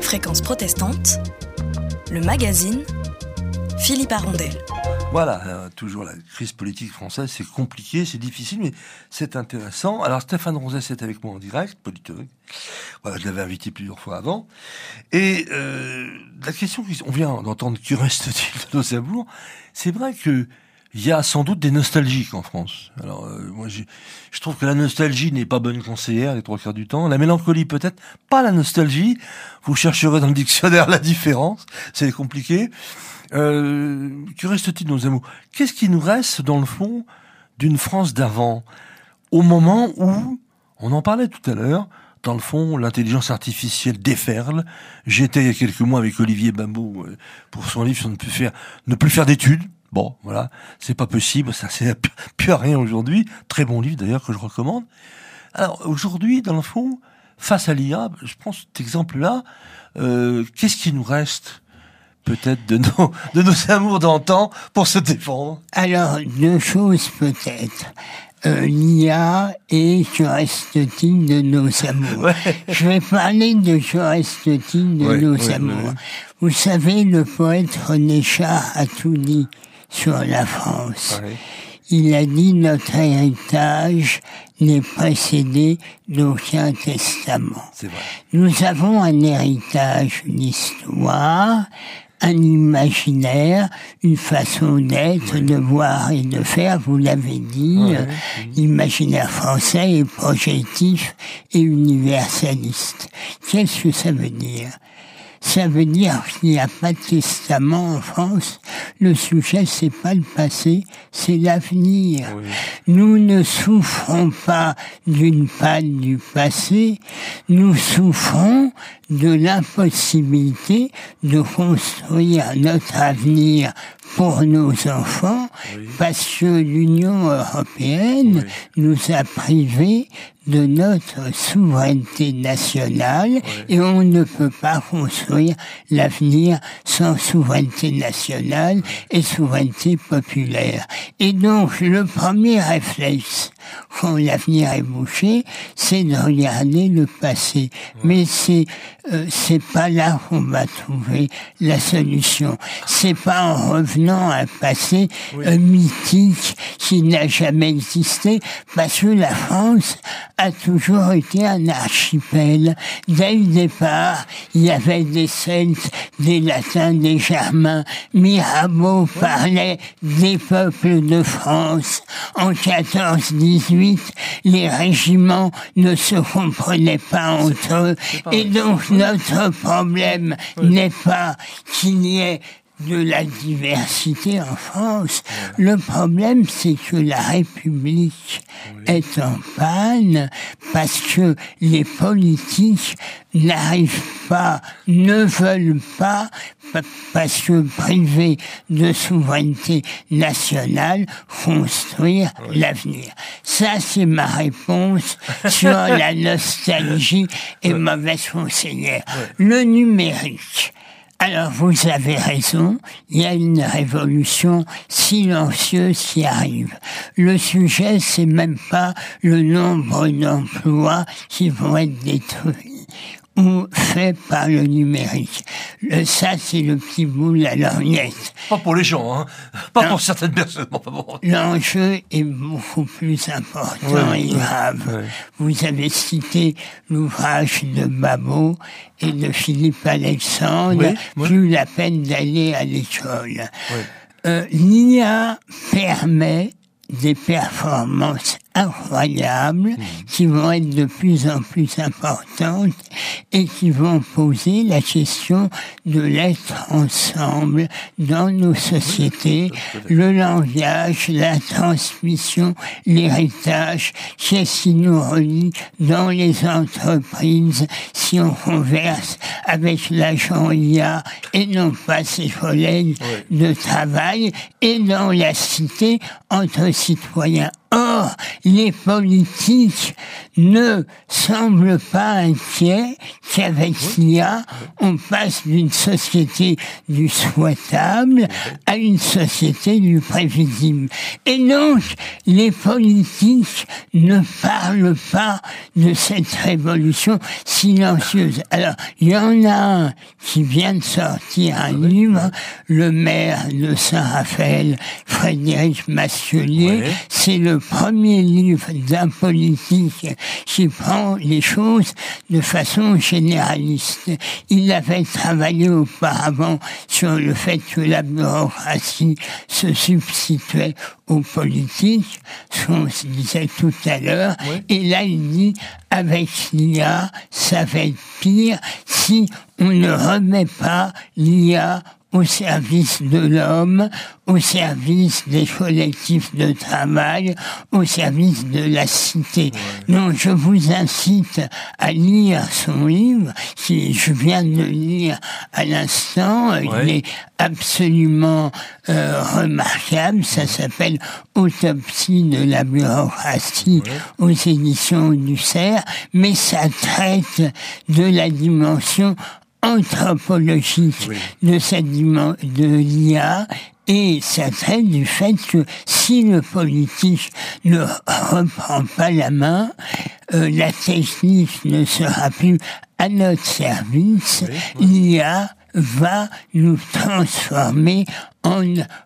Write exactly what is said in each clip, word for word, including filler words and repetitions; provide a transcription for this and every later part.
Fréquence protestante, le magazine Philippe Arondel. Voilà, euh, toujours la crise politique française, c'est compliqué, c'est difficile, mais c'est intéressant. Alors Stéphane Ronzès est avec moi en direct, politologue. Voilà, je l'avais invité plusieurs fois avant. Et euh, la question, on vient d'entendre que reste-t-il de nos amours, c'est vrai que il y a sans doute des nostalgiques en France. Alors euh, moi, je, je trouve que la nostalgie n'est pas bonne conseillère les trois quarts du temps. La mélancolie peut-être, pas la nostalgie. Vous chercherez dans le dictionnaire la différence, c'est compliqué. Euh, que reste-t-il de nos amours ? Qu'est-ce qui nous reste dans le fond d'une France d'avant, au moment où, on en parlait tout à l'heure, dans le fond, l'intelligence artificielle déferle. J'étais il y a quelques mois avec Olivier Bambeau euh, pour son livre sur ne plus faire, ne plus faire d'études. Bon, voilà, c'est pas possible, ça c'est plus à rien aujourd'hui. Très bon livre d'ailleurs que je recommande. Alors aujourd'hui, dans le fond, face à l'I A, je prends cet exemple-là, euh, qu'est-ce qui nous reste peut-être de nos, de nos amours d'antan pour se défendre? Alors, deux choses peut-être. Euh, l'I A et que reste-t-il de nos amours? Ouais. Je vais parler de que reste-t-il de ouais, nos ouais, amours. Ouais. Vous savez, le poète René Char a tout dit sur la France. Ouais. Il a dit: notre héritage n'est précédé d'aucun testament. C'est vrai. Nous avons un héritage, une histoire, un imaginaire, une façon d'être, oui. de voir et de faire, vous l'avez dit. Oui, oui. L'imaginaire français est projectif et universaliste. Qu'est-ce que ça veut dire ? Ça veut dire qu'il n'y a pas de testament en France. Le sujet, c'est pas le passé, c'est l'avenir. Oui. Nous ne souffrons pas d'une panne du passé, nous souffrons de l'impossibilité de construire notre avenir pour nos enfants, oui. parce que l'Union européenne oui. nous a privés de notre souveraineté nationale oui. et on ne peut pas construire l'avenir sans souveraineté nationale et souveraineté populaire. Et donc, le premier réflexe, quand l'avenir est bouché, c'est de regarder le passé. Oui. Mais c'est euh, c'est pas là qu'on va trouver la solution. C'est pas en revenant à un passé oui. euh, mythique qui n'a jamais existé, parce que la France a toujours été un archipel. Dès le départ, il y avait des Celtes, des Latins, des Germains. Mirabeau parlait des peuples de France. En quatorze dix-huit, les régiments ne se comprenaient pas entre eux. Et donc, notre problème oui. n'est pas qu'il y ait de la diversité en France. Ouais. Le problème, c'est que la République oui. est en panne parce que les politiques n'arrivent pas, ne veulent pas, parce que privés de souveraineté nationale, construire oui. l'avenir. Ça, c'est ma réponse sur la nostalgie et ouais. mauvaise conseillère. Ouais. Le numérique. Alors, vous avez raison, il y a une révolution silencieuse qui arrive. Le sujet, c'est même pas le nombre d'emplois qui vont être détruits ou fait par le numérique. Le, ça, c'est le petit bout de la lorgnette. Pas pour les gens, hein. Pas non. pour certaines personnes. Pas pour... L'enjeu est beaucoup plus important ouais. et grave. Ouais. Vous avez cité l'ouvrage de Babot et de Philippe Alexandre, oui, oui. plus la peine d'aller à l'école. Oui. Euh, l'I A permet des performances incroyables mmh. qui vont être de plus en plus importantes et qui vont poser la question de l'être ensemble dans nos sociétés, le langage, la transmission, l'héritage, qu'est-ce qui nous relie dans les entreprises si on converse avec l'agent I A et non pas ses collègues oui. de travail, et dans la cité entre citoyens Or, les politiques ne semblent pas inquiets qu'avec l'I A, on passe d'une société du souhaitable à une société du prévisible. Et donc, les politiques ne parlent pas de cette révolution silencieuse. Alors, il y en a un qui vient de sortir un livre, le maire de Saint-Raphaël, Frédéric Massuelier. Ouais. C'est le premier livre d'un politique qui prend les choses de façon généraliste. Il avait travaillé auparavant sur le fait que la bureaucratie se substituait aux politiques, ce qu'on se disait tout à l'heure, oui. Et là il dit, avec l'I A, ça va être pire si on ne remet pas l'I A au service de l'homme, au service des collectifs de travail, au service de la cité. Ouais. Donc je vous incite à lire son livre, qui je viens de le lire à l'instant, ouais. Il est absolument euh, remarquable, ça s'appelle « Autopsie de la bureaucratie ouais. » aux éditions du Cerf, mais ça traite de la dimension anthropologique oui. de cette dimension de l'I A, et ça traite du fait que si le politique ne reprend pas la main, euh, la technique ne sera plus à notre service, oui, oui. l'I A va nous transformer en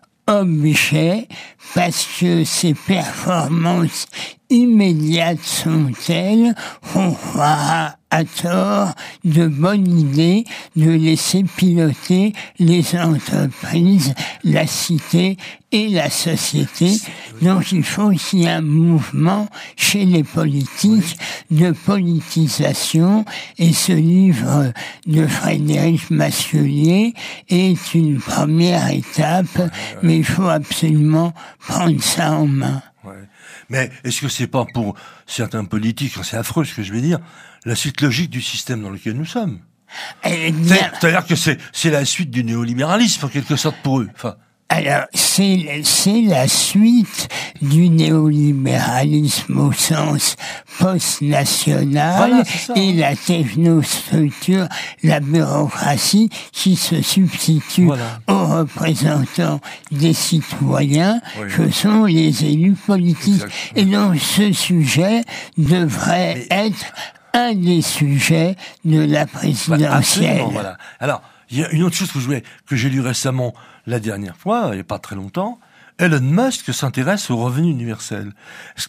objets parce que ses performances immédiates sont telles qu'on croira à tort de bonne idée de laisser piloter les entreprises, la cité et la société. Donc il faut qu'il y ait un mouvement chez les politiques de politisation, et ce livre de Frédéric Massuelier est une première étape, mais il faut absolument prendre ça en main. Ouais. Mais est-ce que c'est pas pour certains politiques, c'est affreux ce que je vais dire, la suite logique du système dans lequel nous sommes? Eh bien... C'est-à-dire que c'est, c'est la suite du néolibéralisme, en quelque sorte, pour eux. Enfin... Alors, c'est, c'est la suite du néolibéralisme au sens post-national, voilà, et la technostructure, la bureaucratie qui se substitue voilà. aux représentants des citoyens oui. que sont les élus politiques. Exactement. Et donc, ce sujet devrait Mais... être un des sujets de la présidentielle. Bah, voilà. Alors, il y a une autre chose que, je voulais, que j'ai lu récemment, la dernière fois, il n'y a pas très longtemps, Elon Musk s'intéresse au revenu universel. Pourquoi ?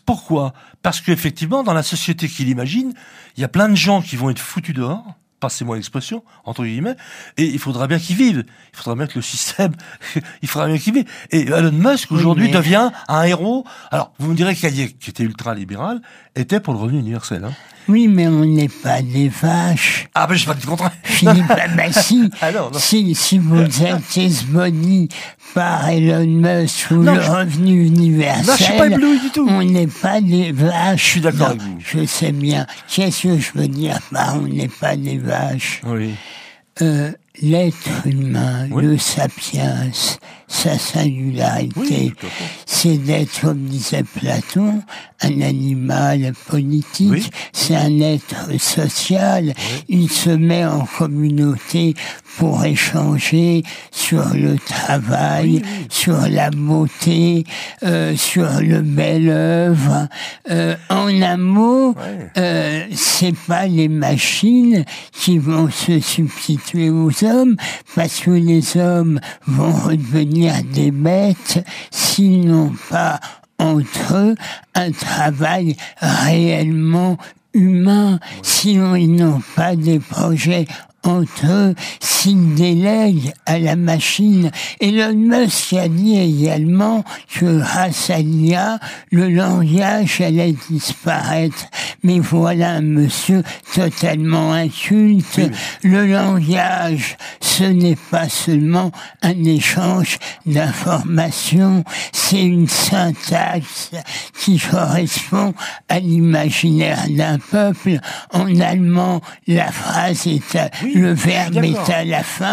Parce qu'effectivement, dans la société qu'il imagine, il y a plein de gens qui vont être foutus dehors, passez-moi l'expression, entre guillemets, et il faudra bien qu'ils vivent. Il faudra bien que le système, il faudra bien qu'ils vivent. Et Elon Musk, aujourd'hui, oui, mais... devient un héros. Alors, vous me direz qu'Hayek, qui était ultra-libéral, était pour le revenu universel, hein. Oui, mais on n'est pas des vaches. Ah, ben, je vais pas te contraire. Philippe, ben, si, Alors, si, si vous êtes esbonni par Elon Musk ou non, le je... revenu universel, non, je suis pas ébloui du tout. On n'est pas des vaches. Je suis d'accord non, avec vous. Je sais bien. Qu'est-ce que je veux dire par on n'est pas des vaches? Oui. Euh, l'être humain, oui. le sapiens, sa singularité, oui, c'est d'être, comme disait Platon, un animal politique, oui. c'est un être social, oui. il se met en communauté pour échanger sur le travail, oui, oui. sur la beauté, euh, sur le bel œuvre. Euh, en un mot, oui. euh, c'est pas les machines qui vont se substituer aux hommes, parce que les hommes vont redevenir des bêtes s'ils n'ont pas entre eux un travail réellement humain, sinon ils n'ont pas des projets entre eux, s'ils délèguent à la machine. Elon Musk a dit également que grâce à l'I A, le langage allait disparaître. Mais voilà un monsieur totalement inculte. Oui. Le langage, ce n'est pas seulement un échange d'informations, c'est une syntaxe qui correspond à l'imaginaire d'un peuple. En allemand, la phrase est à, oui, le verbe est à la fin,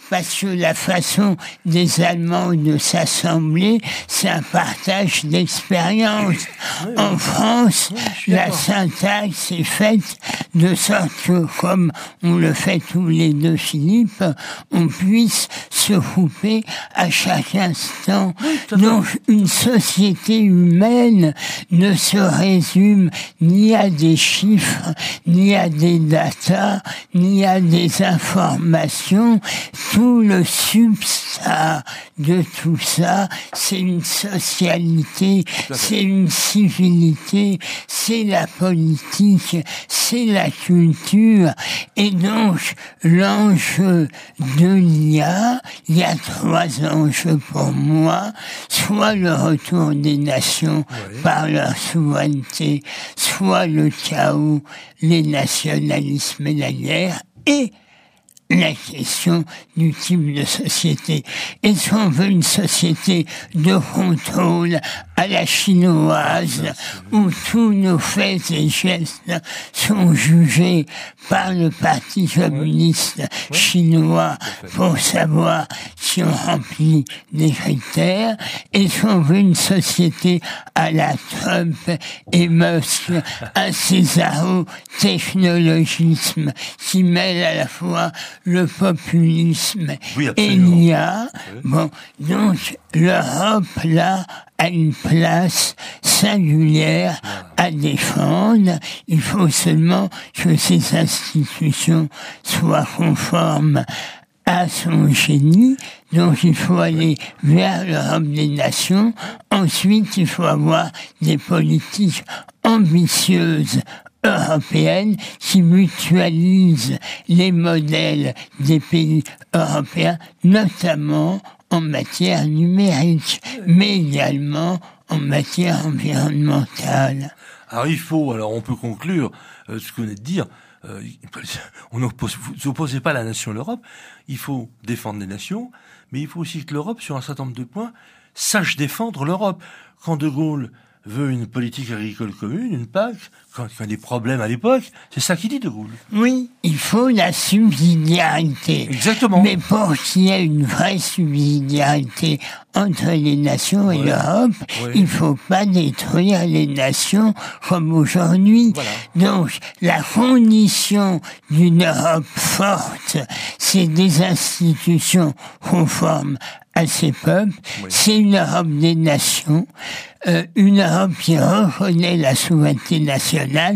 parce que la façon des Allemands de s'assembler, c'est un partage d'expérience. Oui, oui. En France, oui, la syntaxe est faite de sorte que, comme on le fait tous les deux, Philippe, on puisse se couper à chaque instant. Oui, donc, une société humaine ne se résume ni à des chiffres, ni à des datas, ni à des informations. Tout le substrat de tout ça, c'est une socialité, c'est une civilité, c'est la politique, c'est la culture. Et donc, l'enjeu de l'I A, il y a trois enjeux pour moi, soit le retour des nations oui. par leur souveraineté, soit le chaos, les nationalismes et la guerre, et la question du type de société. Est-ce qu'on veut une société de contrôle à la chinoise, où tous nos faits et gestes sont jugés par le Parti communiste oui. chinois pour savoir si on remplit les critères? Est-ce qu'on veut une société à la Trump et Musk, un césaro-technologisme qui mêle à la fois le populisme oui, et l'I A? Oui. Bon, donc l'Europe, là, a une place singulière à défendre. Il faut seulement que ces institutions soient conformes à son génie. Donc il faut aller vers l'Europe des nations. Ensuite, il faut avoir des politiques ambitieuses européennes qui mutualisent les modèles des pays européens, notamment en matière numérique, mais également en matière environnementale. Alors il faut, alors on peut conclure euh, ce qu'on venait de dire, euh, on n'oppose, vous opposez pas la nation à l'Europe, il faut défendre les nations, mais il faut aussi que l'Europe, sur un certain nombre de points, sache défendre l'Europe. Quand De Gaulle veut une politique agricole commune, une P A C, quand il y a des problèmes à l'époque, c'est ça qu'il dit, De Gaulle. Oui, il faut la subsidiarité. Exactement. Mais pour qu'il y ait une vraie subsidiarité entre les nations et ouais. l'Europe, ouais. il ne faut pas détruire les nations comme aujourd'hui. Voilà. Donc, la condition d'une Europe forte, c'est des institutions conformes à ces peuples, oui. c'est une Europe des nations, euh, une Europe qui reconnaît la souveraineté nationale,